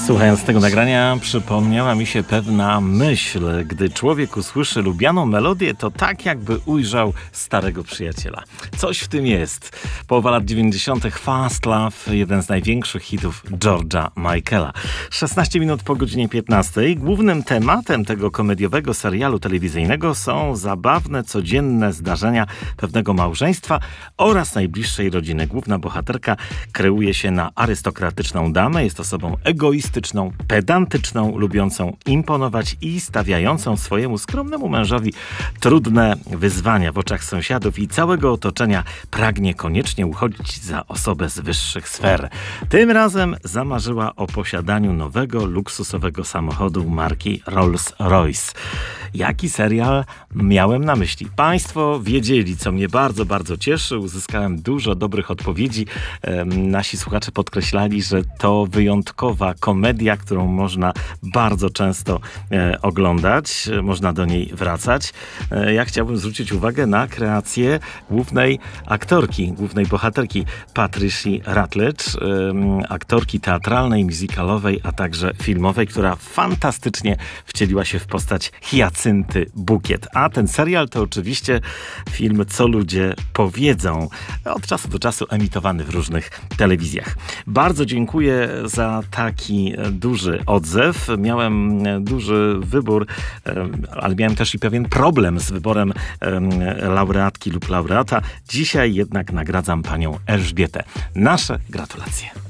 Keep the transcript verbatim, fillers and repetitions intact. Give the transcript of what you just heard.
Słuchając tego nagrania, przypomniała mi się pewna myśl. Gdy człowiek usłyszy lubianą melodię, to tak jakby ujrzał starego przyjaciela. Coś w tym jest. Połowa lat dziewięćdziesiątych. Fast Love, jeden z największych hitów George'a Michaela. szesnaście minut po godzinie piętnastej. Głównym tematem tego komediowego serialu telewizyjnego są zabawne, codzienne zdarzenia pewnego małżeństwa oraz najbliższej rodziny. Główna bohaterka kreuje się na arystokratyczną damę. Jest osobą egoistyczną, pedantyczną, lubiącą imponować i stawiającą swojemu skromnemu mężowi trudne wyzwania w oczach sąsiadów i całego otoczenia. Pragnie koniecznie uchodzić za osobę z wyższych sfer. Tym razem zamarzyła o posiadaniu nowego, luksusowego samochodu marki Rolls-Royce. Jaki serial miałem na myśli? Państwo wiedzieli, co mnie bardzo, bardzo cieszy. Uzyskałem dużo dobrych odpowiedzi. Nasi słuchacze podkreślali, że to wyjątkowa komedia, którą można bardzo często e, oglądać. Można do niej wracać. E, ja chciałbym zwrócić uwagę na kreację głównej aktorki, głównej bohaterki Patricia Routledge, e, aktorki teatralnej, musicalowej, a także filmowej, która fantastycznie wcieliła się w postać Hiacynty Bukiet. A ten serial to oczywiście film Co ludzie powiedzą, od czasu do czasu emitowany w różnych telewizjach. Bardzo dziękuję za taki duży odzew. Miałem duży wybór, ale miałem też i pewien problem z wyborem laureatki lub laureata. Dzisiaj jednak nagradzam panią Elżbietę. Nasze gratulacje.